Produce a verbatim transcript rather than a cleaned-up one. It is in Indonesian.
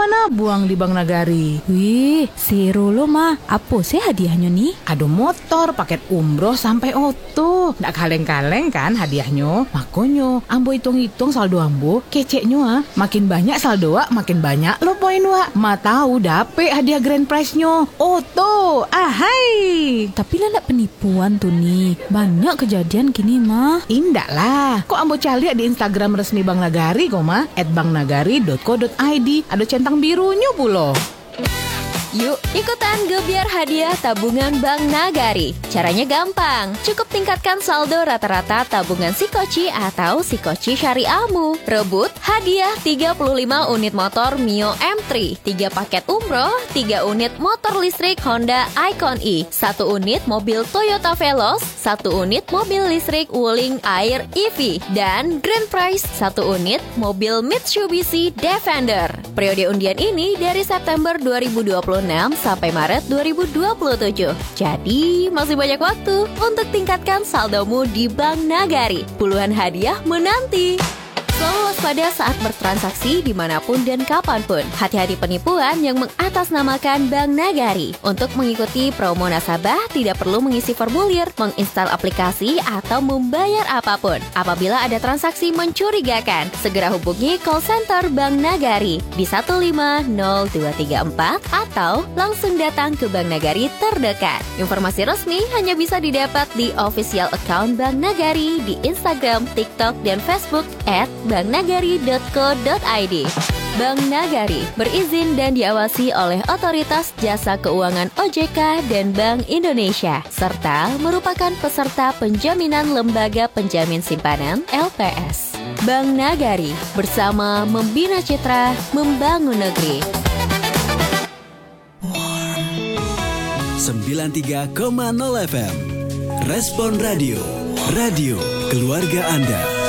mana buang di Bank Nagari. Wih, seru lo mah. Apa sih hadiahnya nih? Ada motor, paket umroh sampai oto. Nggak kaleng-kaleng kan hadiahnya. Makanya ambo hitung-hitung saldo ambo, keceknya ah. Makin banyak saldo ah, makin banyak lo poin wak. Ma tahu dapet hadiah grand prize-nya oto. Ahai. Tapi lah ndak penipuan tuh nih. Banyak kejadian gini mah. Indak lah. Kok ambo cari di Instagram resmi Bank Nagari kok mah, at banknagari dot co dot i d. Ada centang birunya pulo. Yuk, ikutan gebiar hadiah tabungan Bank Nagari. Caranya gampang, cukup tingkatkan saldo rata-rata tabungan Sikoci atau Sikoci Syariahmu. Rebut hadiah tiga puluh lima unit motor Mio M tiga, tiga paket umroh, tiga unit motor listrik Honda Icon E, satu unit mobil Toyota Veloz, satu unit mobil listrik Wuling Air E V, dan grand prize satu unit mobil Mitsubishi Defender. Periode undian ini dari September dua ribu dua puluh enam sampai Maret dua ribu dua puluh tujuh. Jadi masih banyak waktu untuk tingkatkan saldomu di Bank Nagari. Puluhan hadiah menanti. Selalu waspada saat bertransaksi dimanapun dan kapanpun. Hati-hati penipuan yang mengatasnamakan Bank Nagari. Untuk mengikuti promo nasabah tidak perlu mengisi formulir, menginstal aplikasi, atau membayar apapun. Apabila ada transaksi mencurigakan, segera hubungi call center Bank Nagari di satu lima nol dua tiga empat atau langsung datang ke Bank Nagari terdekat. Informasi resmi hanya bisa didapat di official account Bank Nagari di Instagram, TikTok, dan Facebook at banknagari dot co dot i d. Bank Nagari berizin dan diawasi oleh Otoritas Jasa Keuangan O J K dan Bank Indonesia, serta merupakan peserta penjaminan Lembaga Penjamin Simpanan L P S. Bank Nagari, bersama membina citra, membangun negeri. sembilan tiga koma nol F M Respon Radio, radio keluarga Anda.